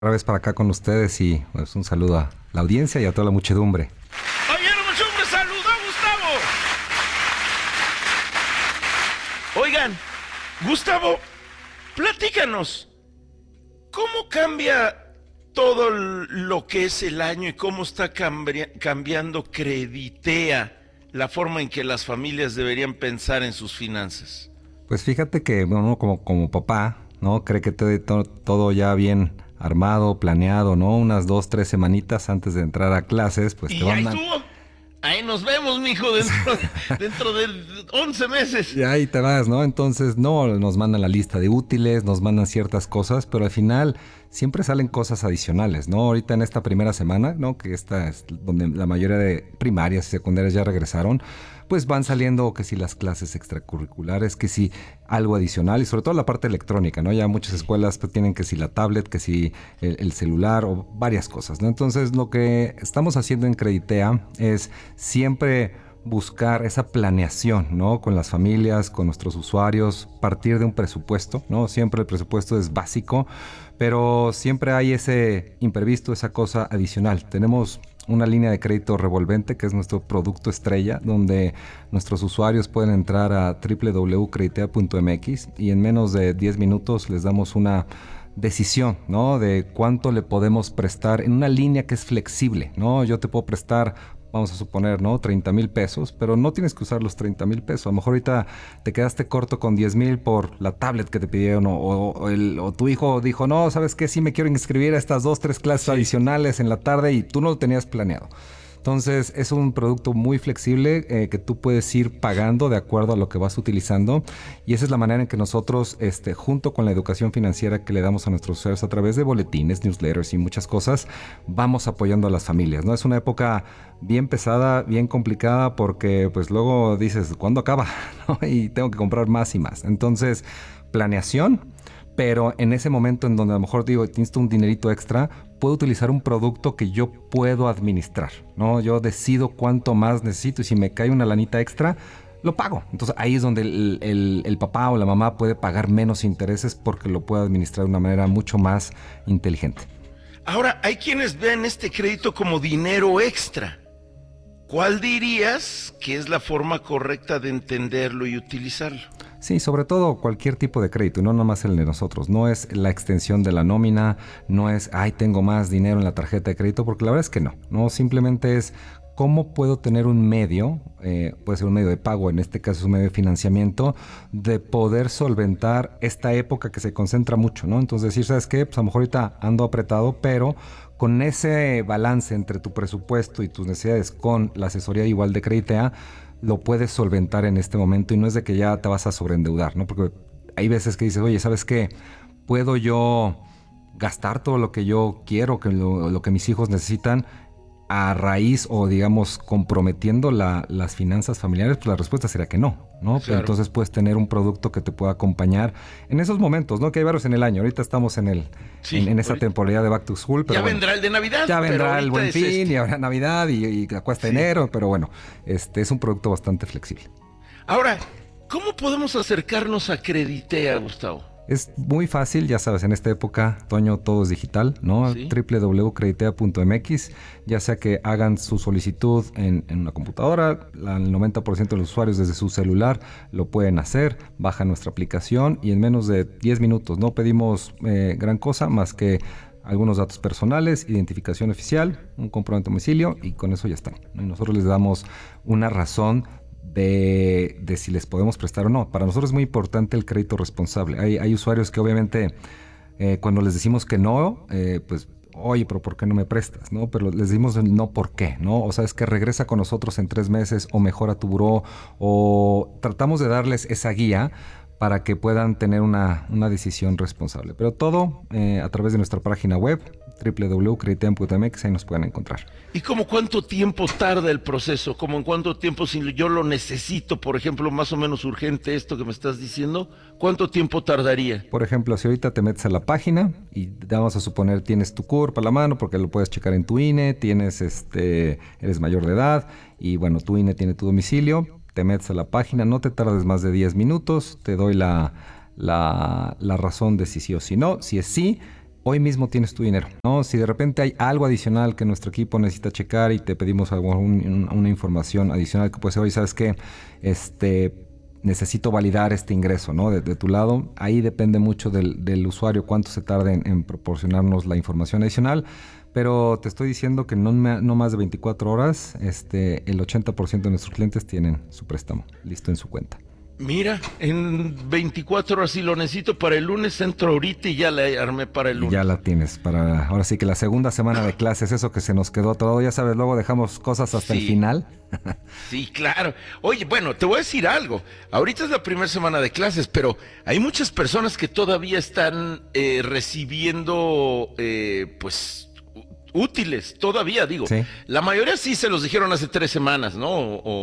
Otra vez para acá con ustedes y pues, un saludo a la audiencia y a toda la muchedumbre. ¡Oyeron, muchedumbre! ¡Saludó a Gustavo! Oigan, Gustavo, platícanos, ¿cómo cambia todo lo que es el año y cómo está cambiando Creditea la forma en que las familias deberían pensar en sus finanzas? Pues fíjate que bueno, como papá, ¿no? Cree que todo ya bien armado, planeado, ¿no? Unas 2, 3 semanitas antes de entrar a clases, pues te Y ahí van a... estuvo. Ahí nos vemos, mijo, dentro de 11 meses. Y ahí te vas, ¿no? Entonces, no, nos mandan la lista de útiles, nos mandan ciertas cosas, pero al final siempre salen cosas adicionales, ¿no? Ahorita en esta primera semana, ¿no? Que esta es donde la mayoría de primarias y secundarias ya regresaron, pues van saliendo que si las clases extracurriculares, que si algo adicional y sobre todo la parte electrónica, ¿no? Ya muchas escuelas pues, tienen que si la tablet, que si el celular o varias cosas, ¿no? Entonces, lo que estamos haciendo en Creditea es siempre buscar esa planeación, ¿no? Con las familias, con nuestros usuarios, partir de un presupuesto, ¿no? Siempre el presupuesto es básico, pero siempre hay ese imprevisto, esa cosa adicional. Tenemos una línea de crédito revolvente que es nuestro producto estrella, donde nuestros usuarios pueden entrar a www.creditea.mx y en menos de 10 minutos les damos una decisión, ¿no? De cuánto le podemos prestar en una línea que es flexible, ¿no? Yo te puedo prestar, vamos a suponer, ¿no? 30,000 pesos, pero no tienes que usar los 30,000 pesos. A lo mejor ahorita te quedaste corto con 10,000 por la tablet que te pidieron o tu hijo dijo, no, ¿sabes qué? Sí me quiero inscribir a estas 2, 3 clases adicionales en la tarde y tú no lo tenías planeado. Entonces es un producto muy flexible que tú puedes ir pagando de acuerdo a lo que vas utilizando y esa es la manera en que nosotros, junto con la educación financiera que le damos a nuestros usuarios a través de boletines, newsletters y muchas cosas, vamos apoyando a las familias, ¿no? Es una época bien pesada, bien complicada porque pues luego dices, ¿cuándo acaba? ¿No? Y tengo que comprar más y más. Entonces, planeación. Pero en ese momento en donde a lo mejor digo, necesito un dinerito extra, puedo utilizar un producto que yo puedo administrar, ¿no? Yo decido cuánto más necesito y si me cae una lanita extra, lo pago. Entonces ahí es donde el papá o la mamá puede pagar menos intereses porque lo puede administrar de una manera mucho más inteligente. Ahora, hay quienes ven este crédito como dinero extra. ¿Cuál dirías que es la forma correcta de entenderlo y utilizarlo? Sí, sobre todo cualquier tipo de crédito, no nomás el de nosotros. No es la extensión de la nómina, no es, ay, tengo más dinero en la tarjeta de crédito, porque la verdad es que no. No, simplemente es cómo puedo tener un medio, puede ser un medio de pago, en este caso es un medio de financiamiento, de poder solventar esta época que se concentra mucho, ¿no? Entonces decir, ¿sabes qué? Pues a lo mejor ahorita ando apretado, pero con ese balance entre tu presupuesto y tus necesidades con la asesoría igual de Creditea, lo puedes solventar en este momento y no es de que ya te vas a sobreendeudar, ¿no? Porque hay veces que dices, oye, ¿sabes qué? ¿Puedo yo gastar todo lo que yo quiero, lo que mis hijos necesitan a raíz o digamos comprometiendo las finanzas familiares? Pues la respuesta sería que no, ¿no? Claro. Entonces puedes tener un producto que te pueda acompañar en esos momentos, ¿no? Que hay varios en el año. Ahorita estamos en esa temporalidad de Back to School. Pero ya bueno, vendrá el de Navidad. ya vendrá el Buen Fin y ahora Navidad y la cuesta de enero, pero bueno, es un producto bastante flexible. Ahora, ¿cómo podemos acercarnos a Creditea, Gustavo? Es muy fácil, ya sabes, en esta época, Toño, todo es digital, ¿no? Sí. www.creditea.mx, ya sea que hagan su solicitud en una computadora, el 90% de los usuarios desde su celular lo pueden hacer, bajan nuestra aplicación y en menos de 10 minutos, no pedimos gran cosa más que algunos datos personales, identificación oficial, un comprobante de domicilio y con eso ya están, ¿no? Y nosotros les damos una razón de si les podemos prestar o no. Para nosotros es muy importante el crédito responsable. Hay usuarios que obviamente cuando les decimos que no, pues oye, pero ¿por qué no me prestas? ¿No? Pero les decimos el no por qué, ¿no? O sea, es que regresa con nosotros en 3 meses o mejora tu buró o tratamos de darles esa guía para que puedan tener una decisión responsable. Pero todo a través de nuestra página web www.creditea.mx, ahí nos pueden encontrar. ¿Y como cuánto tiempo tarda el proceso? ¿Como en cuánto tiempo, si yo lo necesito, por ejemplo, más o menos urgente esto que me estás diciendo, cuánto tiempo tardaría? Por ejemplo, si ahorita te metes a la página y vamos a suponer tienes tu CURP a la mano porque lo puedes checar en tu INE, eres mayor de edad y bueno, tu INE tiene tu domicilio, te metes a la página, no te tardes más de 10 minutos, te doy la razón de si sí o si no. Si es sí, hoy mismo tienes tu dinero, ¿no? Si de repente hay algo adicional que nuestro equipo necesita checar y te pedimos una información adicional que puede ser, oye, ¿sabes qué? Necesito validar este ingreso, ¿no? De tu lado, ahí depende mucho del usuario cuánto se tarde en proporcionarnos la información adicional, pero te estoy diciendo que no más de 24 horas, el 80% de nuestros clientes tienen su préstamo listo en su cuenta. Mira, en 24 horas, si lo necesito para el lunes, entro ahorita y ya la armé para el lunes. Ya la tienes para, ahora sí que la segunda semana de clases, eso que se nos quedó todo, ya sabes, luego dejamos cosas hasta el final. Sí, claro. Oye, bueno, te voy a decir algo. Ahorita es la primera semana de clases, pero hay muchas personas que todavía están recibiendo, pues, útiles, todavía digo. Sí. La mayoría sí se los dijeron hace 3 semanas, ¿no?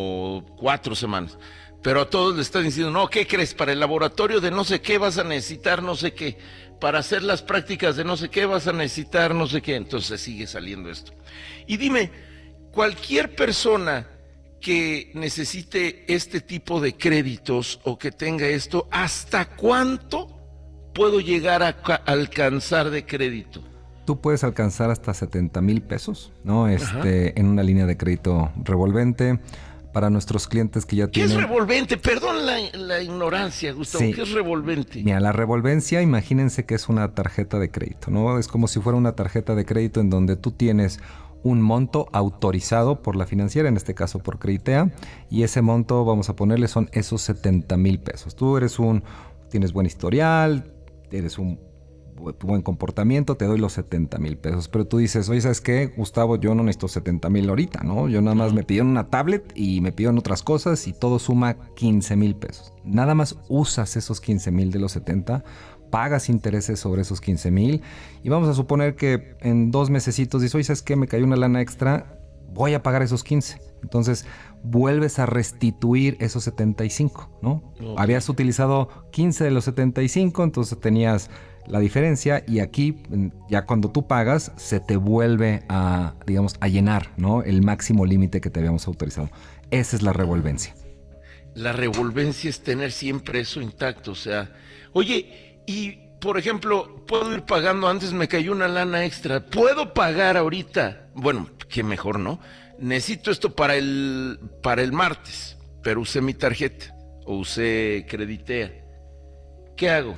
O 4 semanas. Pero a todos les están diciendo, no, ¿qué crees? Para el laboratorio de no sé qué vas a necesitar no sé qué. Para hacer las prácticas de no sé qué vas a necesitar no sé qué. Entonces sigue saliendo esto. Y dime, cualquier persona que necesite este tipo de créditos o que tenga esto, ¿hasta cuánto puedo llegar a alcanzar de crédito? Tú puedes alcanzar hasta 70,000 pesos, ¿no? En una línea de crédito revolvente. Para nuestros clientes que ya tienen... ¿Qué es revolvente? Perdón la ignorancia, Gustavo. Sí. ¿Qué es revolvente? Mira, la revolvencia, imagínense que es una tarjeta de crédito, ¿no? Es como si fuera una tarjeta de crédito en donde tú tienes un monto autorizado por la financiera, en este caso por Creditea, y ese monto, vamos a ponerle, son esos 70,000 pesos. Tú tienes buen historial, eres un buen comportamiento, te doy los 70,000 pesos. Pero tú dices, oye, ¿sabes qué, Gustavo? Yo no necesito 70,000 ahorita, ¿no? Yo nada más me pidieron una tablet y me pidieron otras cosas y todo suma 15,000 pesos. Nada más usas esos 15,000 de los 70, pagas intereses sobre esos 15,000 y vamos a suponer que en 2 mesecitos dices, oye, ¿sabes qué? Me cayó una lana extra, voy a pagar esos 15. Entonces vuelves a restituir esos 75, ¿no? Okay. Habías utilizado 15 de los 75, entonces tenías la diferencia y aquí ya cuando tú pagas se te vuelve a, digamos, a llenar, ¿no? El máximo límite que te habíamos autorizado. Esa es la revolvencia. La revolvencia es tener siempre eso intacto, o sea, oye, y por ejemplo, puedo ir pagando, antes me cayó una lana extra, ¿puedo pagar ahorita? Bueno, que mejor, ¿no? Necesito esto para el martes, pero usé mi tarjeta o usé Creditea. ¿Qué hago?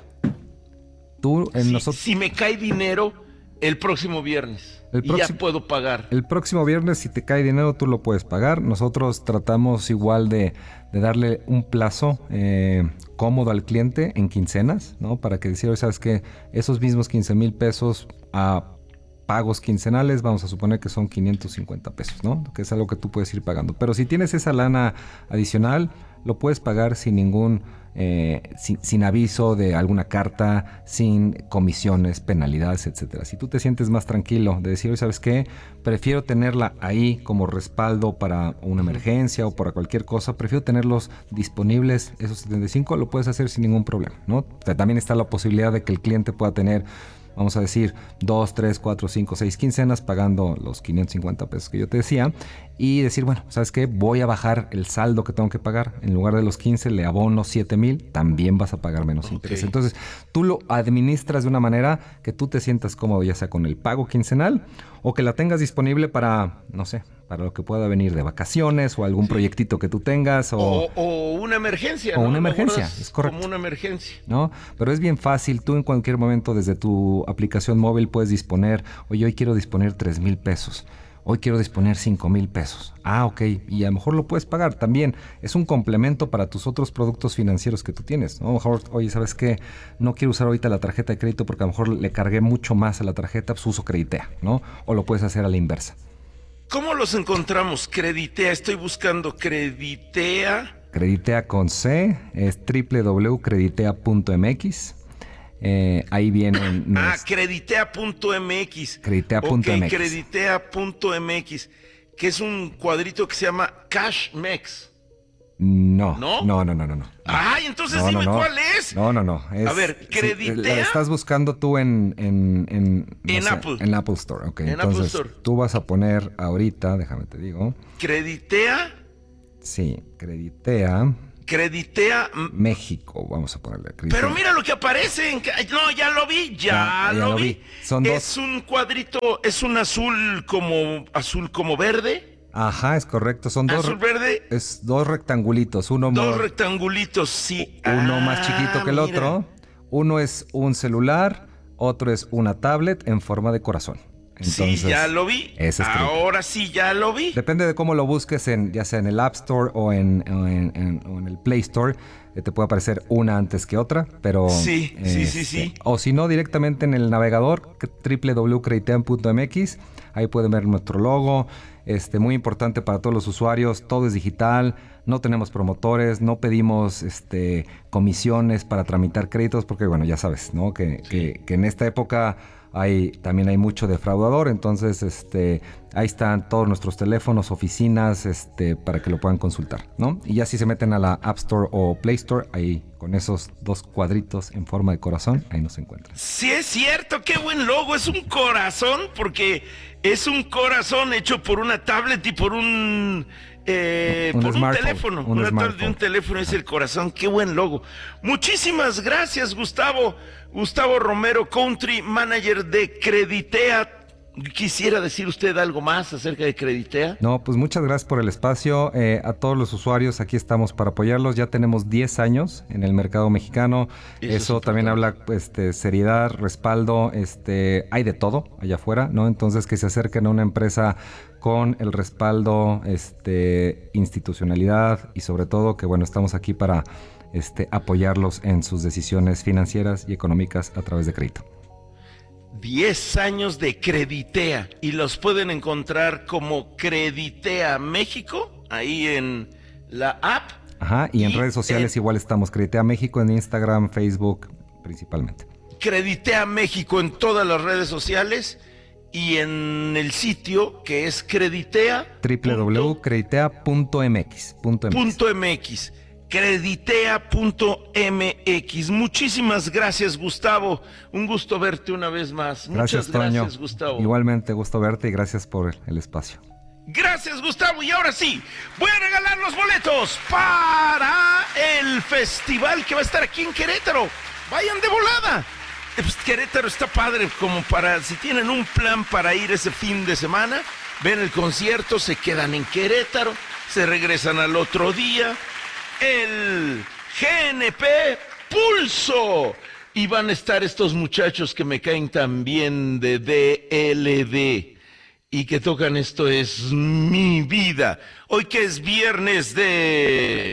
Si me cae dinero el próximo viernes ya puedo pagar. El próximo viernes, si te cae dinero, tú lo puedes pagar. Nosotros tratamos igual de darle un plazo cómodo al cliente en quincenas, ¿no? Para que decir, ¿sabes qué? Esos mismos 15,000 pesos a pagos quincenales, vamos a suponer que son 550 pesos, ¿no? Que es algo que tú puedes ir pagando. Pero si tienes esa lana adicional, lo puedes pagar sin ningún... sin aviso de alguna carta, sin comisiones, penalidades, etcétera. Si tú te sientes más tranquilo de decir, ¿sabes qué? Prefiero tenerla ahí como respaldo para una emergencia o para cualquier cosa, prefiero tenerlos disponibles, esos 75, lo puedes hacer sin ningún problema, ¿no? O sea, también está la posibilidad de que el cliente pueda tener, vamos a decir, 2, 3, 4, 5, 6 quincenas pagando los 550 pesos que yo te decía y decir, bueno, ¿sabes qué? Voy a bajar el saldo que tengo que pagar. En lugar de los 15, le abono 7,000, también vas a pagar menos interés. Entonces, tú lo administras de una manera que tú te sientas cómodo, ya sea con el pago quincenal o que la tengas disponible para, no sé, para lo que pueda venir de vacaciones o algún proyectito que tú tengas. O una emergencia. O una emergencia, es correcto. Como una emergencia. ¿No? Pero es bien fácil. Tú en cualquier momento desde tu aplicación móvil puedes disponer, oye, hoy quiero disponer 3,000 pesos. Hoy quiero disponer 5,000 pesos. Ah, ok. Y a lo mejor lo puedes pagar también. Es un complemento para tus otros productos financieros que tú tienes, ¿no? A lo mejor, oye, ¿sabes qué? No quiero usar ahorita la tarjeta de crédito porque a lo mejor le cargué mucho más a la tarjeta, pues uso Creditea, ¿no? O lo puedes hacer a la inversa. ¿Cómo los encontramos? Creditea, estoy buscando Creditea. Creditea con C, es www.creditea.mx. Ahí vienen... Creditea.mx. Creditea.mx. Ok, Creditea.mx, que es un cuadrito que se llama CashMex. No. Ay, entonces dime cuál es. No. A ver, Creditea. La estás buscando tú en Apple. En Apple Store, ok. En entonces, Apple Store. Tú vas a poner ahorita, déjame te digo. Creditea. Sí, Creditea. Creditea México, vamos a ponerle. Creditea. Pero mira lo que aparece. No, ya lo vi, ya lo vi. Son es un cuadrito, es un azul como verde. Ajá, es correcto. Son azul verde. Es dos rectangulitos. Dos rectangulitos, sí. Uno más chiquito que el otro. Uno es un celular, otro es una tablet en forma de corazón. Entonces, sí, ya lo vi. Ahora sí, ya lo vi. Depende de cómo lo busques, ya sea en el App Store o en el Play Store. Te puede aparecer una antes que otra, pero... Sí. O si no, directamente en el navegador www.creditean.mx. Ahí pueden ver nuestro logo. Muy importante para todos los usuarios. Todo es digital. No tenemos promotores. No pedimos comisiones para tramitar créditos. Porque, bueno, ya sabes, ¿no? Que en esta época... También hay mucho defraudador, entonces ahí están todos nuestros teléfonos, oficinas, para que lo puedan consultar, ¿no? Y ya si se meten a la App Store o Play Store, ahí con esos dos cuadritos en forma de corazón, ahí nos encuentran. Sí, es cierto, qué buen logo, es un corazón, porque es un corazón hecho por una tablet y por un teléfono. Una tablet de un teléfono es el corazón, qué buen logo. Muchísimas gracias, Gustavo. Gustavo Romero, Country Manager de Creditea. ¿Quisiera decir usted algo más acerca de Creditea? No, pues muchas gracias por el espacio. A todos los usuarios, aquí estamos para apoyarlos. Ya tenemos 10 años en el mercado mexicano. Eso también habla seriedad, respaldo. Hay de todo allá afuera, ¿no? Entonces, que se acerquen a una empresa con el respaldo, institucionalidad y sobre todo que, bueno, estamos aquí para apoyarlos en sus decisiones financieras y económicas a través de crédito. 10 años de Creditea y los pueden encontrar como Creditea México, ahí en la app. Ajá, y en redes sociales igual estamos, Creditea México en Instagram, Facebook principalmente. Creditea México en todas las redes sociales y en el sitio que es Creditea. www.creditea.mx. Creditea.mx. Muchísimas gracias, Gustavo. Un gusto verte una vez más. Muchas gracias, Gustavo. Igualmente, gusto verte y gracias por el espacio. Gracias, Gustavo. Y ahora sí, voy a regalar los boletos para el festival que va a estar aquí en Querétaro. Vayan de volada. Pues Querétaro está padre como para, si tienen un plan para ir ese fin de semana, ven el concierto, se quedan en Querétaro, se regresan al otro día. El GNP Pulso. Y van a estar estos muchachos que me caen tan bien de DLD y que tocan Esto es mi vida. Hoy que es viernes de...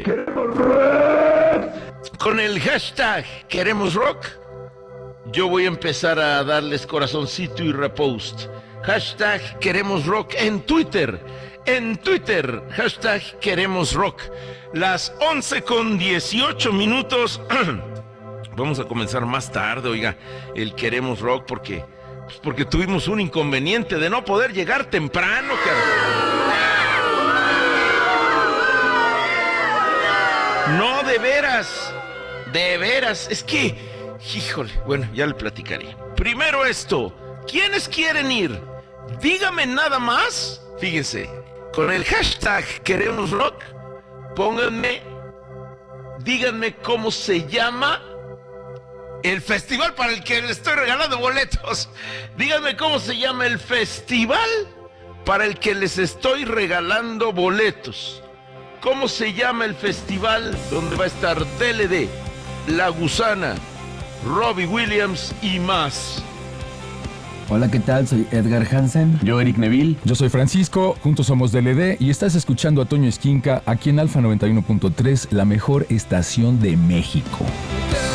Con el hashtag Queremos Rock, yo voy a empezar a darles corazoncito y repost. Hashtag Queremos Rock en Twitter. En Twitter, hashtag Queremos Rock. Las 11:18. Vamos a comenzar más tarde, oiga, el Queremos Rock, porque tuvimos un inconveniente de no poder llegar temprano, No, de veras, es que, híjole, bueno, ya le platicaré. Primero esto, ¿quiénes quieren ir? Dígame nada más, fíjense, con el hashtag Queremos Rock, díganme cómo se llama el festival para el que le estoy regalando boletos. Díganme cómo se llama el festival para el que les estoy regalando boletos. ¿Cómo se llama el festival donde va a estar DLD, La Gusana, Robbie Williams y más? Hola, ¿qué tal? Soy Edgar Hansen. Yo, Eric Neville. Yo soy Francisco, juntos somos DLD y estás escuchando a Toño Esquinca aquí en Alfa 91.3, la mejor estación de México.